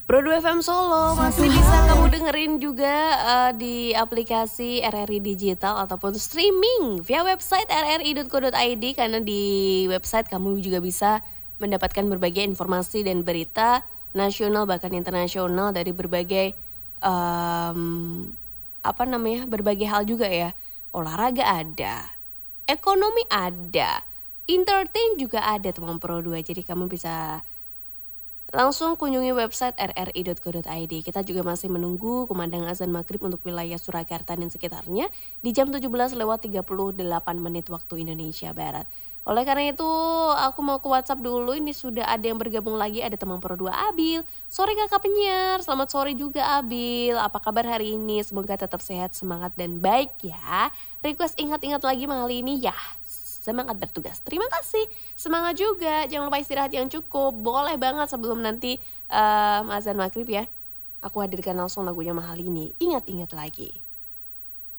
Pro 2 FM Solo masih bisa kamu dengerin juga di aplikasi RRI Digital ataupun streaming via website rri.co.id, karena di website kamu juga bisa mendapatkan berbagai informasi dan berita nasional bahkan internasional dari berbagai berbagai hal juga ya. Olahraga ada, ekonomi ada, entertain juga ada teman Pro 2. Jadi kamu bisa langsung kunjungi website rri.co.id. Kita juga masih menunggu kumandang azan maghrib untuk wilayah Surakarta dan sekitarnya di jam 17:38 waktu Indonesia Barat. Oleh karena itu, aku mau ke WhatsApp dulu. Ini sudah ada yang bergabung lagi, ada teman Pro 2 Abil. Sore kakak penyiar, selamat sore juga Abil. Apa kabar hari ini? Semoga tetap sehat, semangat dan baik ya. Request ingat-ingat lagi malam ini ya. Semangat bertugas. Terima kasih. Semangat juga. Jangan lupa istirahat yang cukup. Boleh banget sebelum nanti azan maghrib ya. Aku hadirkan langsung lagunya mahal ini. Ingat-ingat lagi.